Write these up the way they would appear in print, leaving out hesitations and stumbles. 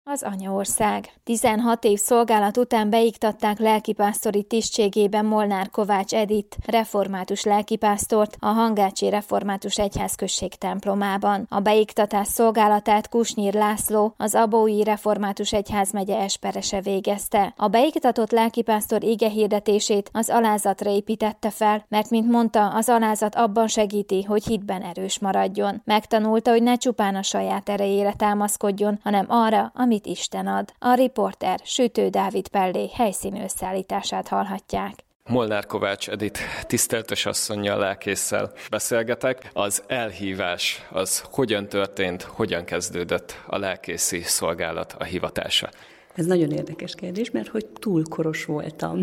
Az anyaország. 16 év szolgálat után beiktatták lelkipásztori tisztségében Molnár Kovács Edith, református lelkipásztort a Hangácsi Református Egyházközség templomában. A beiktatás szolgálatát Kusnyír László, az Abaúji Református Egyházmegye esperese végezte. A beiktatott lelkipásztor igehirdetését az alázatra építette fel, mert mint mondta, az alázat abban segíti, hogy hitben erős maradjon. Megtanulta, hogy ne csupán a saját erejére támaszkodjon, hanem arra, amit Isten ad. A riporter Sütő Dávid Pellé helyszíni összeállítását hallhatják. Molnár Kovács Edith tiszteltes asszonnyal, lelkésszel beszélgetek. Az elhívás az hogyan történt, hogyan kezdődött a lelkészi szolgálat, a hivatása? Ez nagyon érdekes kérdés, mert hogy túl koros voltam.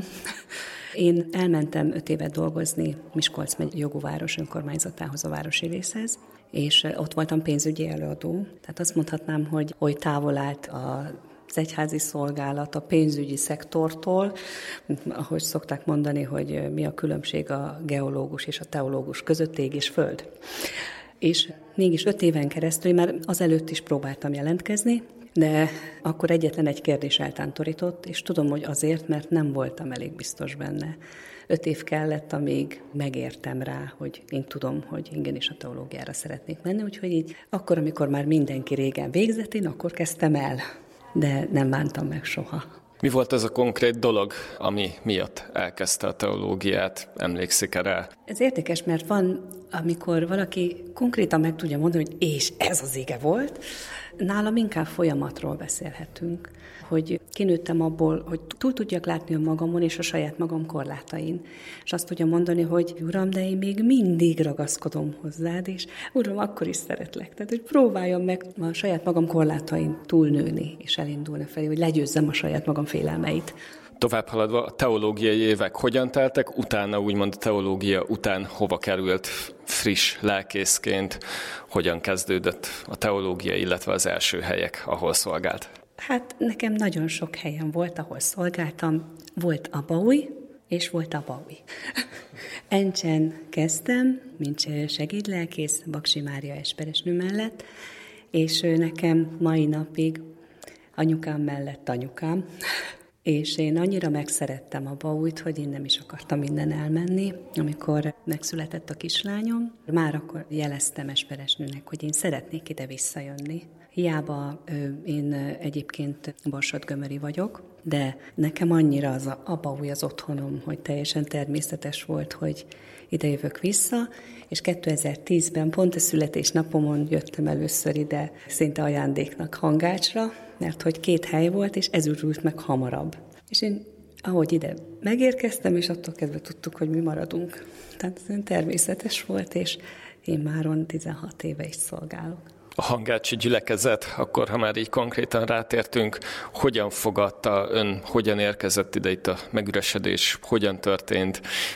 Én elmentem 5 évet dolgozni Miskolc megye Jogóváros önkormányzatához, a városi részhez, és ott voltam pénzügyi előadó. Tehát azt mondhatnám, hogy oly távol állt az egyházi szolgálat a pénzügyi szektortól, ahogy szokták mondani, hogy mi a különbség a geológus és a teológus között, ég és föld. És mégis 5 éven keresztül, már azelőtt is próbáltam jelentkezni, de akkor egyetlen egy kérdés eltántorított, és tudom, hogy azért, mert nem voltam elég biztos benne. 5 év kellett, amíg megértem rá, hogy én tudom, hogy igenis a teológiára szeretnék menni, úgyhogy így akkor, amikor már mindenki régen végzett, én akkor kezdtem el, de nem bántam meg soha. Mi volt az a konkrét dolog, ami miatt elkezdte a teológiát? Emlékszik rá? Ez érdekes, mert van, amikor valaki konkrétan meg tudja mondani, hogy és ez az ige volt, nálam inkább folyamatról beszélhetünk, hogy kinőttem abból, hogy túl tudjak látni önmagamon és a saját magam korlátain. És azt tudja mondani, hogy Uram, de én még mindig ragaszkodom hozzád, és Uram, akkor is szeretlek. Tehát, hogy próbáljam meg a saját magam korlátain túlnőni, és elindulni felé, hogy legyőzzem a saját magam félelmeit. Tovább haladva, a teológiai évek hogyan teltek, utána úgymond a teológia után hova került friss lelkészként, hogyan kezdődött a teológia, illetve az első helyek, ahol szolgált? Hát nekem nagyon sok helyen volt, ahol szolgáltam. Volt Abaúj, és volt Abaúj. Encsen kezdtem, mint segédlelkész, Baksi Mária esperesnő mellett, és nekem mai napig anyukám mellett anyukám, és én annyira megszerettem Abaújt, hogy én nem is akartam innen elmenni. Amikor megszületett a kislányom, már akkor jeleztem esperesnőnek, hogy én szeretnék ide visszajönni. Hiába én egyébként Borsod-Gömöri vagyok, de nekem annyira az Abaúj az otthonom, hogy teljesen természetes volt, hogy ide jövök vissza, és 2010-ben pont a születésnapomon jöttem először ide szinte ajándéknak Hangácsra, mert hogy 2 hely volt, és ez ürült meg hamarabb. És én, ahogy ide megérkeztem, és attól kezdve tudtuk, hogy mi maradunk. Tehát ez természetes volt, és én máron 16 éve is szolgálok. A hangácsi gyülekezet, akkor ha már így konkrétan rátértünk, hogyan fogadta ön, hogyan érkezett ide itt a megüresedés, hogyan történt,